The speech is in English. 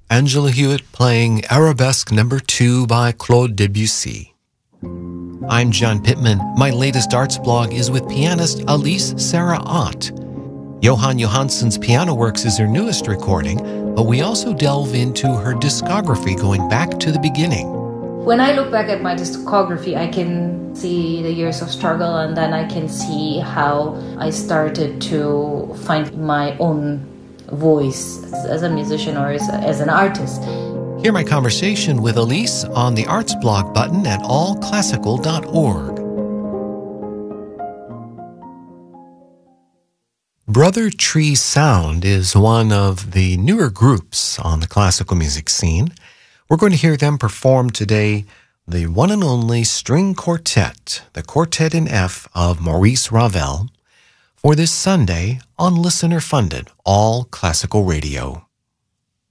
Angela Hewitt playing Arabesque No. 2 by Claude Debussy. I'm John Pittman. My latest arts blog is with pianist Elise Sarah Ott. Johan Johansson's Piano Works is her newest recording, but we also delve into her discography going back to the beginning. When I look back at my discography, I can see the years of struggle, and then I can see how I started to find my own voice as a musician or as an artist. Hear my conversation with Elise on the Arts blog button at allclassical.org. Brother Tree Sound is one of the newer groups on the classical music scene. We're going to hear them perform today the one and only string quartet, the Quartet in F of Maurice Ravel, for this Sunday on listener-funded All Classical Radio.